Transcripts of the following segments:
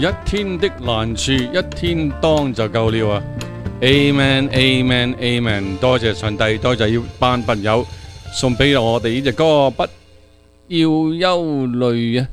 一天的難處一天當就夠了啊 ！Amen Amen Amen， 多謝上帝，多謝要班朋友送俾我哋呢隻歌，不要憂慮啊！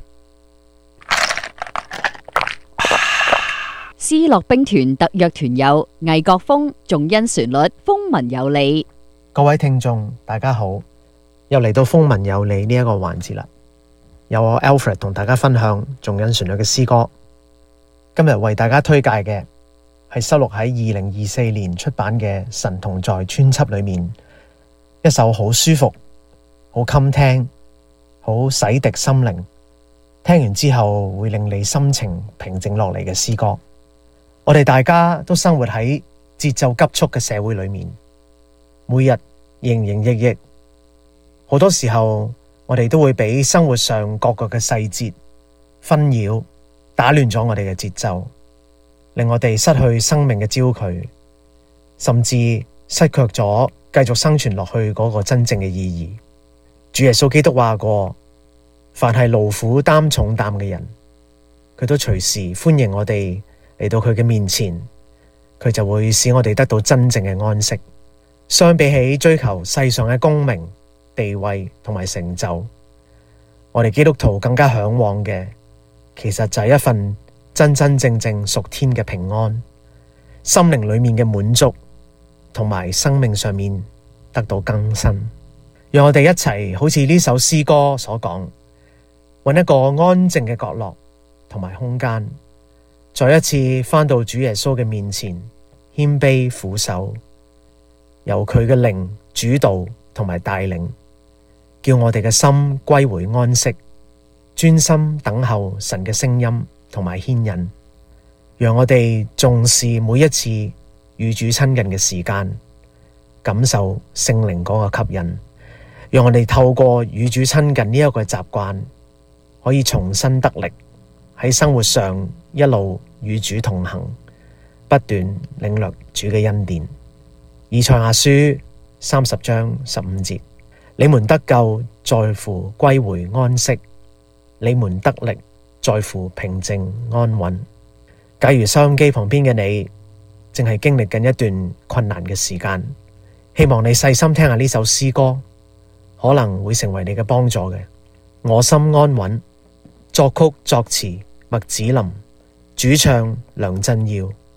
思樂兵團特約團友魏國峰，重因旋律，風聞有你。 各位聽眾大家好，又嚟到風聞有你呢一個環節啦。由我 Alfred 同大家分享重因旋律嘅詩歌。今日為大家推介嘅係收錄喺2024年出版嘅《神同在》專輯裏面一首好舒服、好襟聽、好洗滌心靈，聽完之後會令你心情平靜落嚟嘅詩歌。我哋大家都生活喺節奏急速嘅社會裏面，每日營營役役，好多時候我哋都會俾生活上各個嘅細節紛擾，打亂咗我哋嘅節奏，令我哋失去生命嘅焦距，甚至失卻咗繼續生存落去嗰個真正嘅意義。主耶穌基督話過，凡係勞苦擔重擔嘅人，佢都隨時歡迎我哋嚟到佢嘅面前，佢就會使我哋得到真正嘅安息。相比起追求世上嘅功名、地位同埋成就，我哋基督徒更加向往嘅，其實就係一份真真正正屬天嘅平安，心靈裏面嘅滿足，同埋生命上面得到更新。讓我哋一齊好似呢首詩歌所講，搵一個安靜嘅角落同埋空間，再一次返到主耶穌嘅面前，謙卑俯首，由佢嘅靈主導同埋帶領，叫我哋嘅心歸回安息，專心等候神嘅聲音同埋牽引。讓我哋重視每一次與主親近嘅時間，感受聖靈嗰個吸引。讓我哋透過與主親近呢一個習慣，可以重新得力，喺生活上一路與主同行，不斷領略主嘅恩典。以賽亞書30章15節，你們得救在乎歸回安息，你們得力在乎平靜安穩。假如收音機旁邊嘅你正係經歷緊一段困難嘅時間，希望你細心聽下呢首詩歌，可能會成為你嘅幫助嘅。我心安穩，作曲作詞麥子林，主唱梁振耀。